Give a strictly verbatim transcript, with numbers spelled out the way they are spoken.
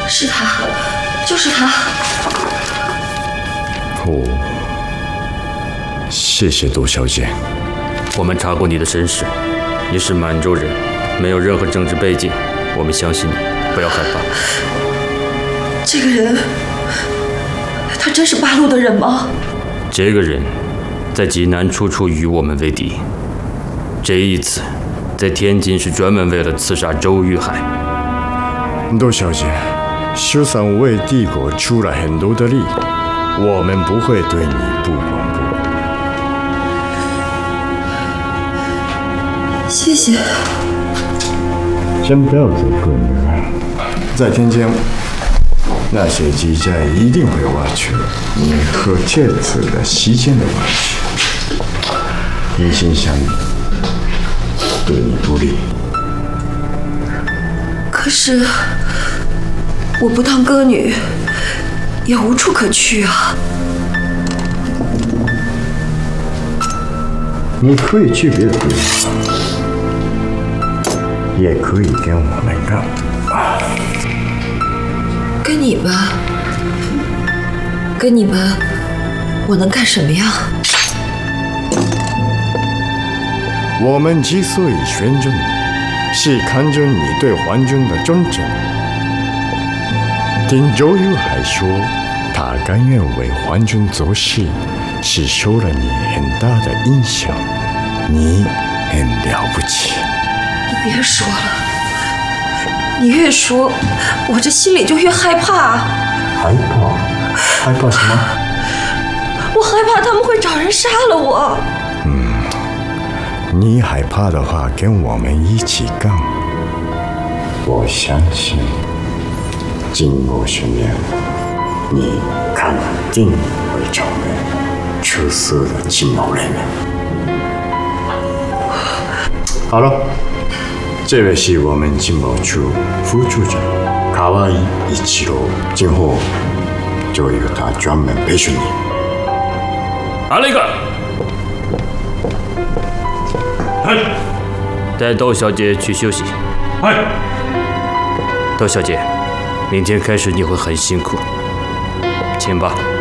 是他，就是他。 哦，谢谢窦小姐。 我们查过你的身世，你是满洲人，没有任何政治背景，我们相信你，不要害怕。 这个人，他真是八路的人吗？ 这个人，在济南处处与我们为敌，这一次，在天津是专门为了刺杀周玉海。 窦小姐，就算为帝国出了很多的力，我们不会对你不管不顾。 谢谢。 先不要责怪你，在天津，那些机甲一定会挖去你和这次的西迁的关系，一心想对你不利。 可是我不当歌女，也无处可去啊。 你可以去别的地方，也可以跟我们干。 跟你们？跟你们，我能干什么呀？ 我们之所以选中你，是看中你对皇军的忠诚。听周玉海说，他甘愿为皇军做事，是受了你很大的影响。你很了不起。 你别说了，你越说，我这心里就越害怕。 害怕？害怕什么？ 我害怕他们会找人杀了我。 嗯，你害怕的话，跟我们一起干。我相信，经过训练，你肯定会成为出色的情报人员。好了，这位是我们情报处副处长卡哇伊一七郎，今后就由他专门培训你。 来了一个， 嗨， 带窦小姐去休息。 嗨， 窦小姐，明天开始你会很辛苦，请吧。